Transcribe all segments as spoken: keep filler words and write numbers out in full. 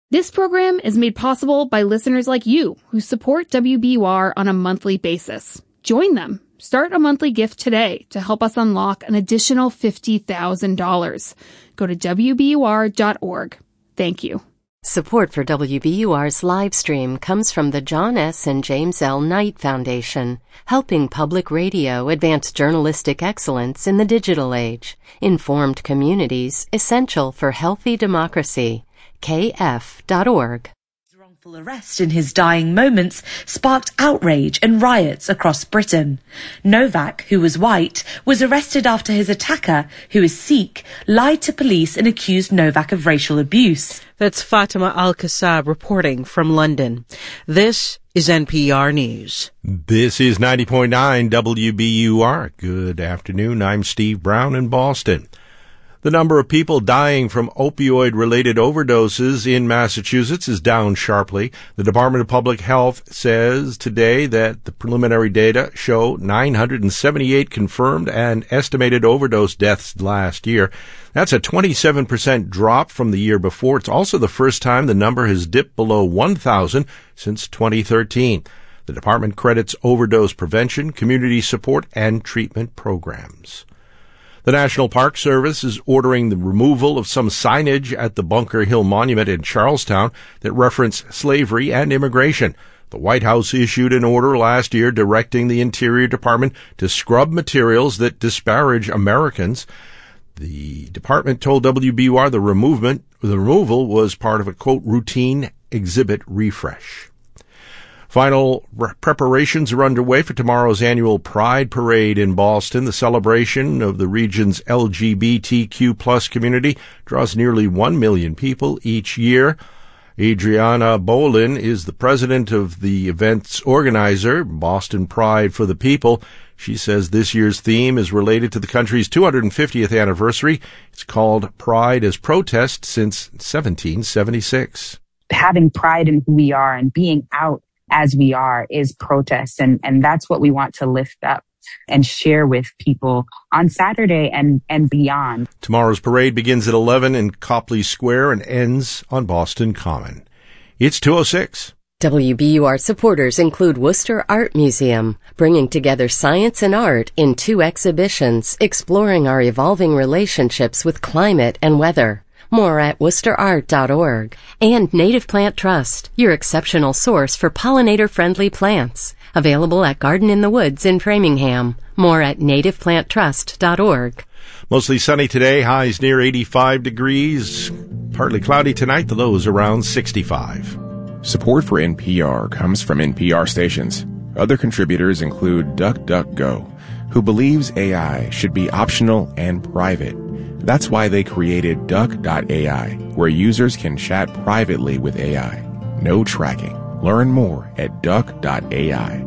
This program is made possible by listeners like you who support W B U R on a monthly basis. Join them. Start a monthly gift today to help us unlock an additional fifty thousand dollars. Go to W B U R dot org. Thank you. Support for W B U R's live stream comes from the John S. and James L. Knight Foundation, helping public radio advance journalistic excellence in the digital age. Informed communities, essential for healthy democracy. K F dot org. His wrongful arrest in his dying moments sparked outrage and riots across Britain. Novak, who was white, was arrested after his attacker, who is Sikh, lied to police and accused Novak of racial abuse. That's Fatima Al-Kassab reporting from London. This is N P R News. This is ninety point nine W B U R. Good afternoon. I'm Steve Brown in Boston. The number of people dying from opioid-related overdoses in Massachusetts is down sharply. The Department of Public Health says today that the preliminary data show nine hundred seventy-eight confirmed and estimated overdose deaths last year. That's a twenty-seven percent drop from the year before. It's also the first time the number has dipped below one thousand since twenty thirteen. The department credits overdose prevention, community support, and treatment programs. The National Park Service is ordering the removal of some signage at the Bunker Hill Monument in Charlestown that reference slavery and immigration. The White House issued an order last year directing the Interior Department to scrub materials that disparage Americans. The department told W B U R the removal, the removal was part of a, quote, routine exhibit refresh. Final re- preparations are underway for tomorrow's annual Pride Parade in Boston. The celebration of the region's L G B T Q plus community draws nearly one million people each year. Adriana Bolin is the president of the event's organizer, Boston Pride for the People. She says this year's theme is related to the country's two hundred fiftieth anniversary. It's called Pride as Protest since seventeen seventy-six. Having pride in who we are and being out as we are is protest. And, and that's what we want to lift up and share with people on Saturday and, and beyond. Tomorrow's parade begins at eleven in Copley Square and ends on Boston Common. It's two oh six. W B U R supporters include Worcester Art Museum, bringing together science and art in two exhibitions exploring our evolving relationships with climate and weather. More at worcester art dot org. And Native Plant Trust, your exceptional source for pollinator-friendly plants. Available at Garden in the Woods in Framingham. More at native plant trust dot org. Mostly sunny today, highs near eighty-five degrees. Partly cloudy tonight, the lows around sixty-five. Support for N P R comes from N P R stations. Other contributors include DuckDuckGo, who believes A I should be optional and private. That's why they created Duck dot A I, where users can chat privately with A I. No tracking. Learn more at Duck dot A I.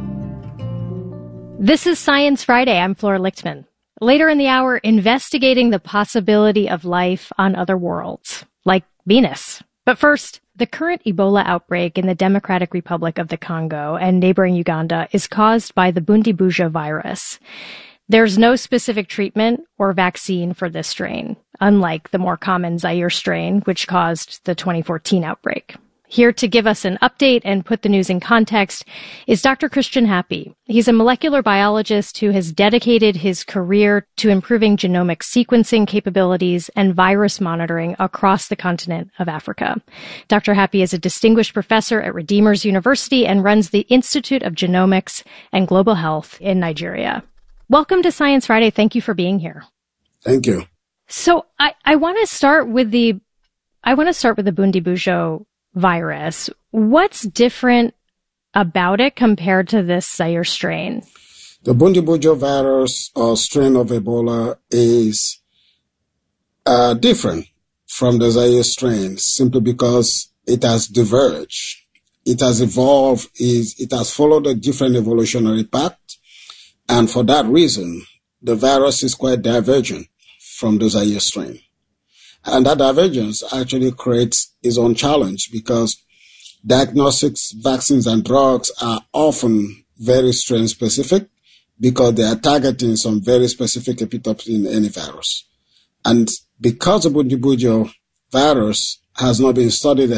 This is Science Friday. I'm Flora Lichtman. Later in the hour, investigating the possibility of life on other worlds, like Venus. But first, the current Ebola outbreak in the Democratic Republic of the Congo and neighboring Uganda is caused by the Bundibugyo virus. There's no specific treatment or vaccine for this strain, unlike the more common Zaire strain, which caused the twenty fourteen outbreak. Here to give us an update and put the news in context is Doctor Christian Happy. He's a molecular biologist who has dedicated his career to improving genomic sequencing capabilities and virus monitoring across the continent of Africa. Doctor Happy is a distinguished professor at Redeemers University and runs the Institute of Genomics and Global Health in Nigeria. Welcome to Science Friday. Thank you for being here. Thank you. So I, I want to start with the, I want to start with the Bundibugyo virus. What's different about it compared to this Zaire strain? The Bundibugyo virus or strain of Ebola is uh, different from the Zaire strain simply because it has diverged. It has evolved, is it has followed a different evolutionary path. And for that reason, the virus is quite divergent from the Zaire strain. And that divergence actually creates its own challenge because diagnostics, vaccines, and drugs are often very strain-specific because they are targeting some very specific epitopes in any virus. And because the Bundibugyo virus has not been studied